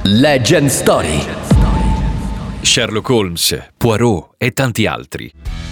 Legend Story. Sherlock Holmes, Poirot e tanti altri.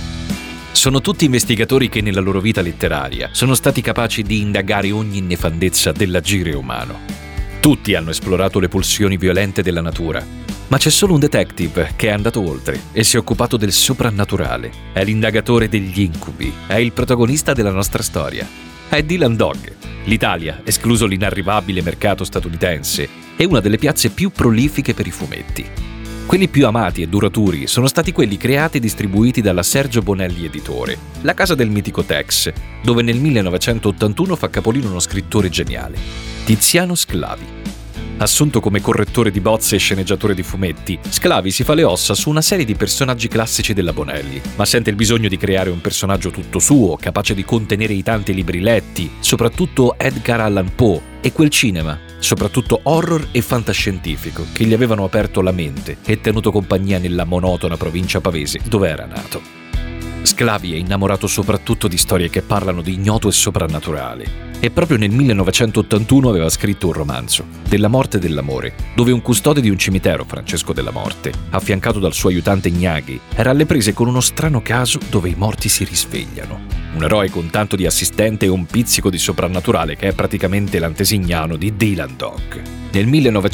Sono tutti investigatori che nella loro vita letteraria sono stati capaci di indagare ogni nefandezza dell'agire umano. Tutti hanno esplorato le pulsioni violente della natura, ma c'è solo un detective che è andato oltre e si è occupato del soprannaturale. È l'indagatore degli incubi, è il protagonista della nostra storia. È Dylan Dog. L'Italia, escluso l'inarrivabile mercato statunitense, è una delle piazze più prolifiche per i fumetti. Quelli più amati e duraturi sono stati quelli creati e distribuiti dalla Sergio Bonelli Editore, la casa del mitico Tex, dove nel 1981 fa capolino uno scrittore geniale, Tiziano Sclavi. Assunto come correttore di bozze e sceneggiatore di fumetti, Sclavi si fa le ossa su una serie di personaggi classici della Bonelli, ma sente il bisogno di creare un personaggio tutto suo, capace di contenere i tanti libri letti, soprattutto Edgar Allan Poe, e quel cinema, soprattutto horror e fantascientifico, che gli avevano aperto la mente e tenuto compagnia nella monotona provincia pavese dove era nato. Sclavi è innamorato soprattutto di storie che parlano di ignoto e soprannaturale. E proprio nel 1981 aveva scritto un romanzo, Della morte e dell'amore, dove un custode di un cimitero, Francesco della Morte, affiancato dal suo aiutante Gnaghi, era alle prese con uno strano caso dove i morti si risvegliano. Un eroe con tanto di assistente e un pizzico di soprannaturale che è praticamente l'antesignano di Dylan Dog. Nel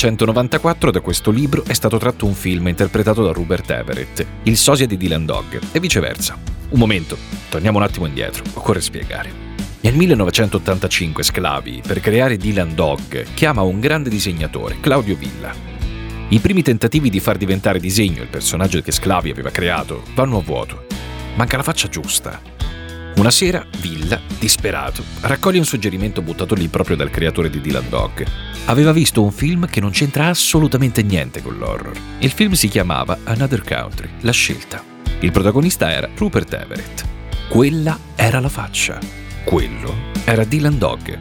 1994 da questo libro è stato tratto un film interpretato da Rupert Everett, il sosia di Dylan Dog, e viceversa. Un momento, torniamo un attimo indietro, occorre spiegare. Nel 1985 Sclavi, per creare Dylan Dog, chiama un grande disegnatore, Claudio Villa. I primi tentativi di far diventare disegno il personaggio che Sclavi aveva creato vanno a vuoto. Manca la faccia giusta. Una sera, Villa, disperato, raccoglie un suggerimento buttato lì proprio dal creatore di Dylan Dog. Aveva visto un film che non c'entra assolutamente niente con l'horror. Il film si chiamava Another Country, La scelta. Il protagonista era Rupert Everett. Quella era la faccia. Quello era Dylan Dog.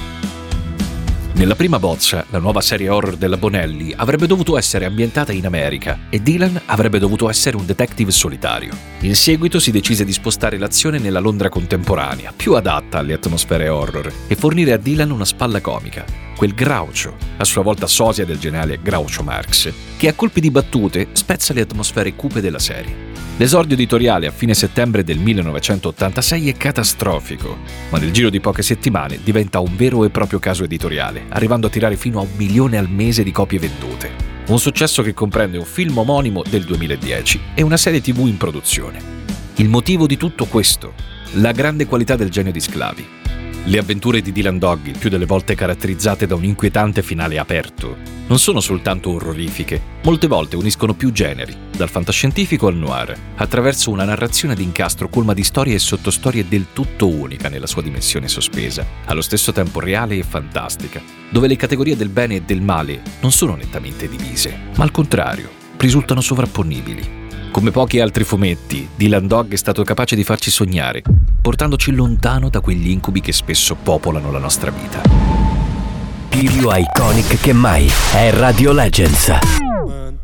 Nella prima bozza, la nuova serie horror della Bonelli avrebbe dovuto essere ambientata in America e Dylan avrebbe dovuto essere un detective solitario. In seguito si decise di spostare l'azione nella Londra contemporanea, più adatta alle atmosfere horror, e fornire a Dylan una spalla comica, quel Groucho, a sua volta sosia del geniale Groucho Marx, che a colpi di battute spezza le atmosfere cupe della serie. L'esordio editoriale a fine settembre del 1986 è catastrofico, ma nel giro di poche settimane diventa un vero e proprio caso editoriale, arrivando a tirare fino a 1 milione al mese di copie vendute. Un successo che comprende un film omonimo del 2010 e una serie TV in produzione. Il motivo di tutto questo? La grande qualità del genio di Sclavi. Le avventure di Dylan Dog, il più delle volte caratterizzate da un inquietante finale aperto, non sono soltanto orrorifiche, molte volte uniscono più generi, dal fantascientifico al noir, attraverso una narrazione d'incastro colma di storie e sottostorie del tutto unica nella sua dimensione sospesa, allo stesso tempo reale e fantastica, dove le categorie del bene e del male non sono nettamente divise, ma al contrario, risultano sovrapponibili. Come pochi altri fumetti, Dylan Dog è stato capace di farci sognare, portandoci lontano da quegli incubi che spesso popolano la nostra vita. Più iconic che mai è Radio Legends.